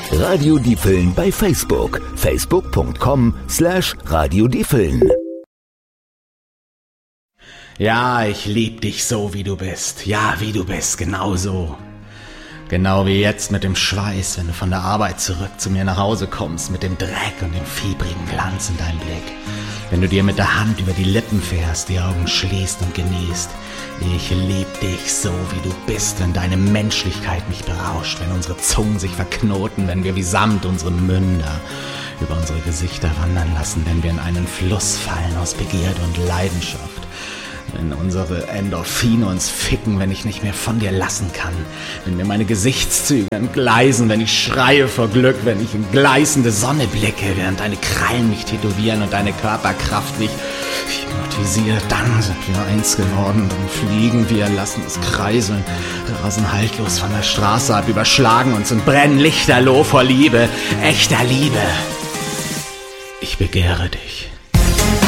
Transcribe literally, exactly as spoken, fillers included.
Radio Diepeln bei Facebook. facebook punkt com slash Radio Diepeln. Ja, ich lieb dich so, wie du bist. Ja, wie du bist, genau so. Genau wie jetzt mit dem Schweiß, wenn du von der Arbeit zurück zu mir nach Hause kommst, mit dem Dreck und dem fiebrigen Glanz in deinem Blick. Wenn du dir mit der Hand über die Lippen fährst, die Augen schließt und genießt. Ich lieb dich so, wie du bist, wenn deine Menschlichkeit mich berauscht, wenn unsere Zungen sich verknoten, wenn wir wie Samt unsere Münder über unsere Gesichter wandern lassen, wenn wir in einen Fluss fallen aus Begierde und Leidenschaft. Wenn unsere Endorphine uns ficken, wenn ich nicht mehr von dir lassen kann. Wenn mir meine Gesichtszüge entgleisen, wenn ich schreie vor Glück, wenn ich in gleißende Sonne blicke, während deine Krallen mich tätowieren und deine Körperkraft mich hypnotisiert. Dann sind wir eins geworden, dann fliegen wir, lassen es kreiseln, rasen haltlos von der Straße ab, überschlagen uns und brennen lichterloh vor Liebe, echter Liebe. Ich begehre dich.